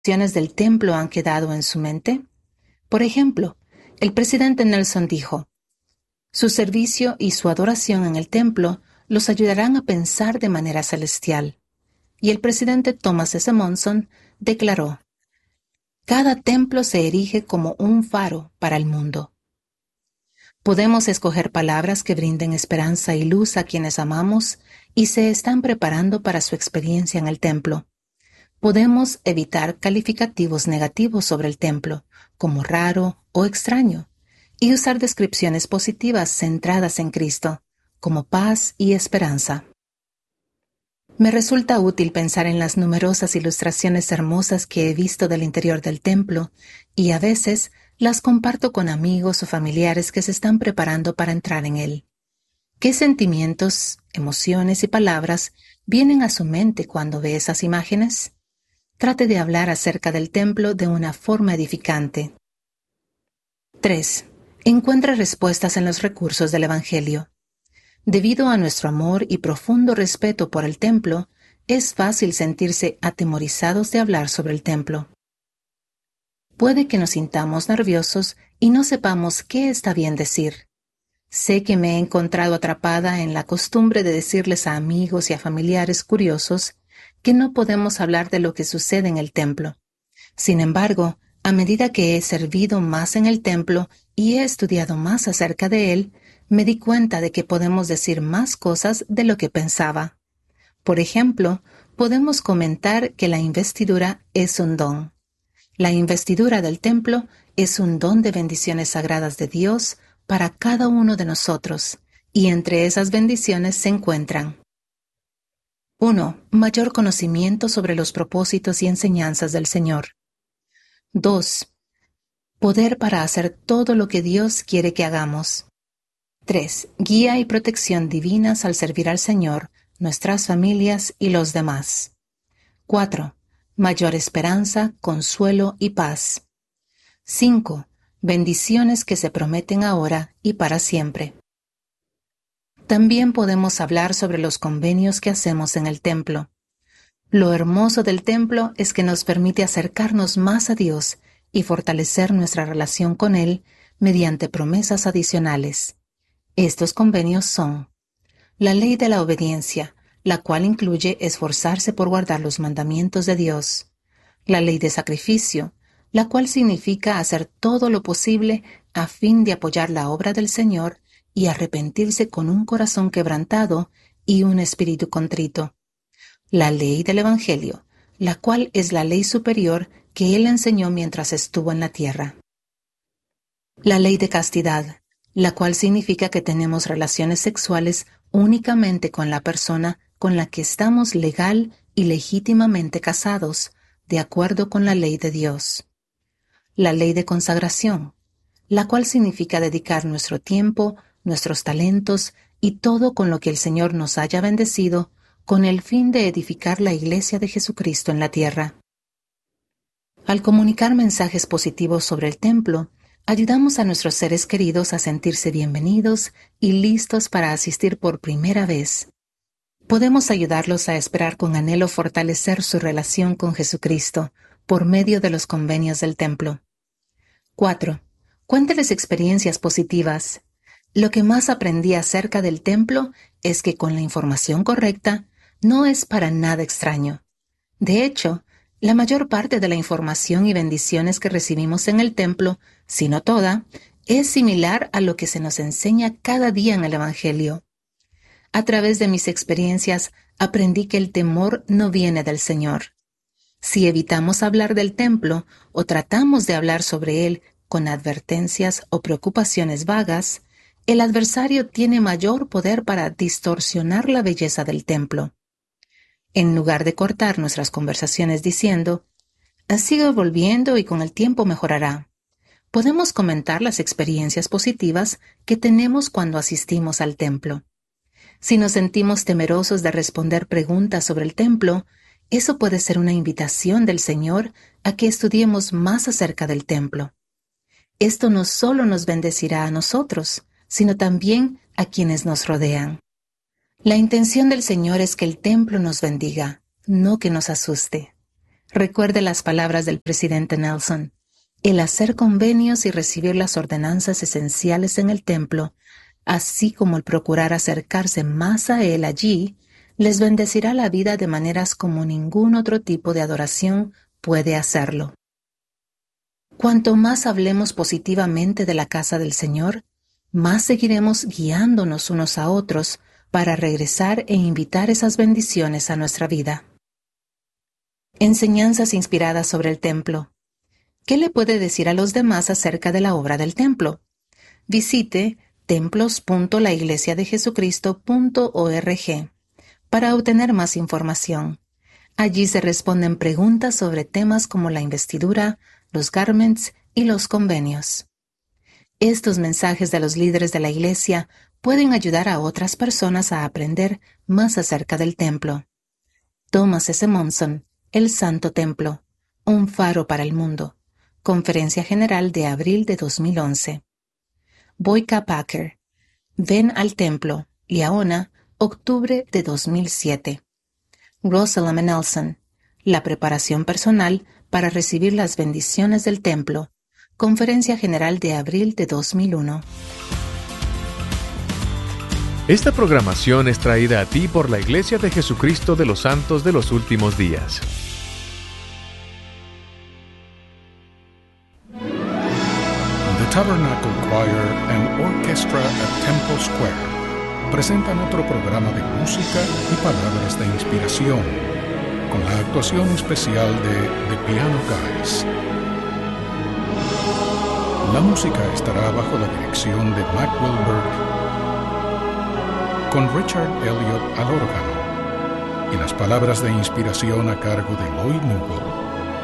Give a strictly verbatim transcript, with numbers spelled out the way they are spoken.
del templo han quedado en su mente? Por ejemplo, el presidente Nelson dijo: su servicio y su adoración en el templo los ayudarán a pensar de manera celestial. Y el presidente Thomas S. Monson declaró: cada templo se erige como un faro para el mundo. Podemos escoger palabras que brinden esperanza y luz a quienes amamos y se están preparando para su experiencia en el templo. Podemos evitar calificativos negativos sobre el templo, como raro o extraño, y usar descripciones positivas centradas en Cristo, como paz y esperanza. Me resulta útil pensar en las numerosas ilustraciones hermosas que he visto del interior del templo, y a veces las comparto con amigos o familiares que se están preparando para entrar en él. ¿Qué sentimientos, emociones y palabras vienen a su mente cuando ve esas imágenes? Trate de hablar acerca del templo de una forma edificante. tres. Encuentra respuestas en los recursos del Evangelio. Debido a nuestro amor y profundo respeto por el templo, es fácil sentirse atemorizados de hablar sobre el templo. Puede que nos sintamos nerviosos y no sepamos qué está bien decir. Sé que me he encontrado atrapada en la costumbre de decirles a amigos y a familiares curiosos que no podemos hablar de lo que sucede en el templo. Sin embargo, a medida que he servido más en el templo y he estudiado más acerca de él, me di cuenta de que podemos decir más cosas de lo que pensaba. Por ejemplo, podemos comentar que la investidura es un don. La investidura del templo es un don de bendiciones sagradas de Dios para cada uno de nosotros, y entre esas bendiciones se encuentran: uno. Mayor conocimiento sobre los propósitos y enseñanzas del Señor. dos. Poder para hacer todo lo que Dios quiere que hagamos. tres. Guía y protección divinas al servir al Señor, nuestras familias y los demás. cuatro. Mayor esperanza, consuelo y paz. cinco. Bendiciones que se prometen ahora y para siempre. También podemos hablar sobre los convenios que hacemos en el templo. Lo hermoso del templo es que nos permite acercarnos más a Dios y fortalecer nuestra relación con Él mediante promesas adicionales. Estos convenios son: la ley de la obediencia, la cual incluye esforzarse por guardar los mandamientos de Dios; la ley de sacrificio, la cual significa hacer todo lo posible a fin de apoyar la obra del Señor y arrepentirse con un corazón quebrantado y un espíritu contrito; la ley del Evangelio, la cual es la ley superior que Él enseñó mientras estuvo en la tierra; la ley de castidad, la cual significa que tenemos relaciones sexuales únicamente con la persona con la que estamos legal y legítimamente casados, de acuerdo con la ley de Dios; la ley de consagración, la cual significa dedicar nuestro tiempo, nuestros talentos y todo con lo que el Señor nos haya bendecido, con el fin de edificar la Iglesia de Jesucristo en la tierra. Al comunicar mensajes positivos sobre el templo, ayudamos a nuestros seres queridos a sentirse bienvenidos y listos para asistir por primera vez. Podemos ayudarlos a esperar con anhelo fortalecer su relación con Jesucristo por medio de los convenios del templo. cuatro. Cuénteles experiencias positivas. Lo que más aprendí acerca del templo es que con la información correcta no es para nada extraño. De hecho, la mayor parte de la información y bendiciones que recibimos en el templo, si no toda, es similar a lo que se nos enseña cada día en el Evangelio. A través de mis experiencias aprendí que el temor no viene del Señor. Si evitamos hablar del templo o tratamos de hablar sobre él con advertencias o preocupaciones vagas, el adversario tiene mayor poder para distorsionar la belleza del templo. En lugar de cortar nuestras conversaciones diciendo: sigue volviendo y con el tiempo mejorará, podemos comentar las experiencias positivas que tenemos cuando asistimos al templo. Si nos sentimos temerosos de responder preguntas sobre el templo, eso puede ser una invitación del Señor a que estudiemos más acerca del templo. Esto no solo nos bendecirá a nosotros, sino también a quienes nos rodean. La intención del Señor es que el templo nos bendiga, no que nos asuste. Recuerde las palabras del presidente Nelson. El hacer convenios y recibir las ordenanzas esenciales en el templo, así como el procurar acercarse más a él allí, les bendecirá la vida de maneras como ningún otro tipo de adoración puede hacerlo. Cuanto más hablemos positivamente de la casa del Señor, más seguiremos guiándonos unos a otros para regresar e invitar esas bendiciones a nuestra vida. Enseñanzas inspiradas sobre el templo. ¿Qué le puede decir a los demás acerca de la obra del templo? Visite templos punto la iglesia de jesucristo punto org para obtener más información. Allí se responden preguntas sobre temas como la investidura, los garments y los convenios. Estos mensajes de los líderes de la iglesia pueden ayudar a otras personas a aprender más acerca del templo. Thomas S. Monson, El Santo Templo, un faro para el mundo. Conferencia General de abril de dos mil once. Boyka Packer, Ven al Templo, Liaona, octubre de dos mil siete. Russell M. Nelson, La preparación personal para recibir las bendiciones del templo. Conferencia General de abril de dos mil uno. Esta programación es traída a ti por la Iglesia de Jesucristo de los Santos de los Últimos Días. The Tabernacle Choir and Orchestra at Temple Square presentan otro programa de música y palabras de inspiración, con la actuación especial de The Piano Guys. La música estará bajo la dirección de Mac Wilberg, con Richard Elliot al órgano, y las palabras de inspiración a cargo de Lloyd Newell.